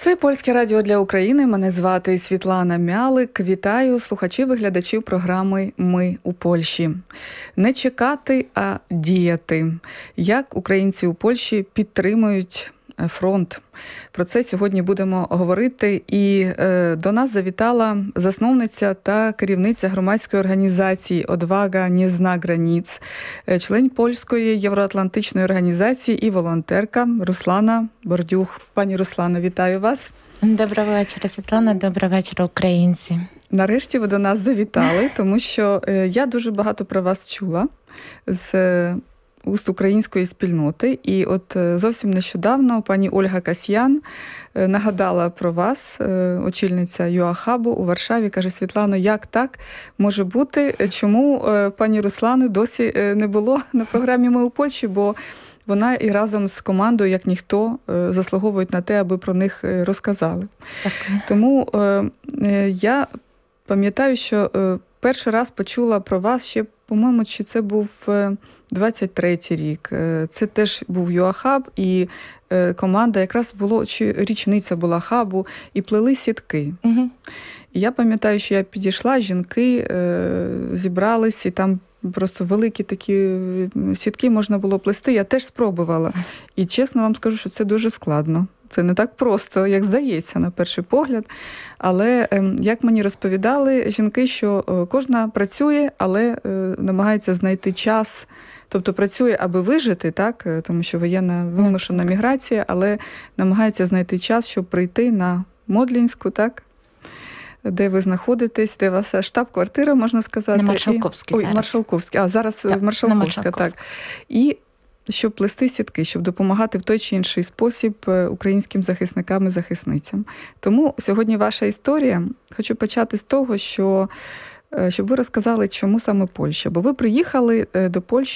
Це Польське радіо для України. Мене звати Світлана Мялик. Вітаю слухачів і глядачів програми «Ми у Польщі». Не чекати, а діяти. Як українці у Польщі підтримують фронт. Про це сьогодні будемо говорити. І до нас завітала засновниця та керівниця громадської організації «Одвага не зна границ», член Польської євроатлантичної організації і волонтерка Руслана Бордюх. Пані Руслано, вітаю вас. Доброго вечора, Світлана. Доброго вечора, українці. Нарешті ви до нас завітали, тому що я дуже багато про вас чула з уст української спільноти. І от зовсім нещодавно пані Ольга Касьян нагадала про вас, очільниця ЮАХабу у Варшаві. Каже: Світлано, як так може бути? Чому пані Руслани досі не було на програмі «Ми у Польщі»? Бо вона і разом з командою, як ніхто, заслуговують на те, аби про них розказали. Так. Тому я пам'ятаю, що перший раз почула про вас ще, по-моєму, чи це був 23-й рік. Це теж був ЮАХаб, і команда, якраз було, чи річниця була хабу, і плели сітки. Угу. І я пам'ятаю, що я підійшла, жінки зібрались, і там просто великі такі сітки можна було плести. Я теж спробувала. І чесно вам скажу, що це дуже складно. Це не так просто, як здається, на перший погляд. Але, як мені розповідали жінки, що кожна працює, але намагається знайти час. Тобто працює, аби вижити, так? Тому що воєнна вимушена міграція, але намагається знайти час, щоб прийти на Модлінську, так? Де ви знаходитесь, де у вас штаб-квартира, можна сказати. На Маршалковській зараз. Ой, Маршалковській. Зараз так, Маршалковська, так. І щоб плести сітки, щоб допомагати в той чи інший спосіб українським захисникам і захисницям. Тому сьогодні ваша історія. Хочу почати з того, що щоб ви розказали, чому саме Польща. Бо ви приїхали до Польщі